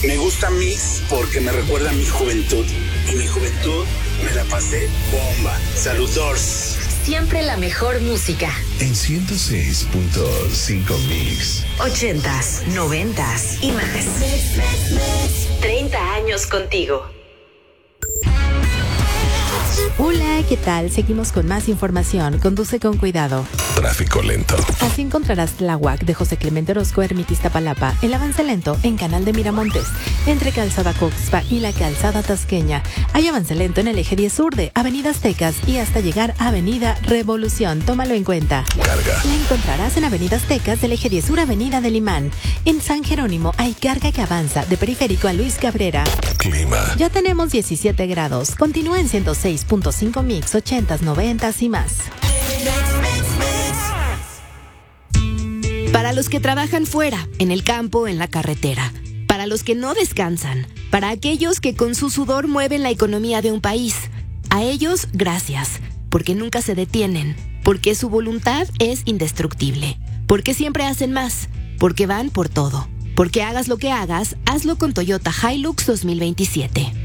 Me gusta Mix porque me recuerda a mi juventud. Y mi juventud me la pasé bomba. Saludos. Siempre la mejor música. En 106.5 Mix. 80s, 90s y más. 30 años contigo. Hola, ¿qué tal? Seguimos con más información. Conduce con cuidado. Tráfico lento. Así encontrarás la UAC de José Clemente Orozco, Ermita Iztapalapa, el avance lento en Canal de Miramontes, entre Calzada Coxpa y la Calzada Tasqueña. Hay avance lento en el eje 10 sur de Avenida Aztecas y hasta llegar a Avenida Revolución. Tómalo en cuenta. Carga. La encontrarás en Avenida Aztecas del eje 10 sur, Avenida del Imán. En San Jerónimo hay carga que avanza de Periférico a Luis Cabrera. Clima. Ya tenemos 17 grados. Continúa en 106.5 Mix, 80s, 90s y más. Para los que trabajan fuera, en el campo, en la carretera. Para los que no descansan. Para aquellos que con su sudor mueven la economía de un país. A ellos, gracias. Porque nunca se detienen. Porque su voluntad es indestructible. Porque siempre hacen más. Porque van por todo. Porque hagas lo que hagas, hazlo con Toyota Hilux 2027.